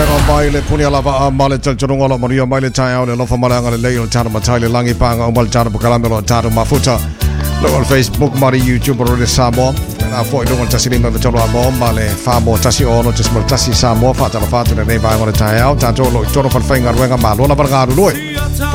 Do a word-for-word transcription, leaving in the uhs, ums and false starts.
Tanga Baile Punia Lava Male Churungola Maria Male Chaya and Lofamalanga Leo Tana Matali Langi Panga Omal Chana Bukalamelo Tatu Mafuta. Look on Facebook, Mari YouTube or the Samo. And I thought you don't just remember the Tola Mom, Male, Famo, Tassi Ono, just Tassi Samo, Fatala Fatu, and Neva on the Taya, Tato, Toro Fanga, Renga Malona Bargado.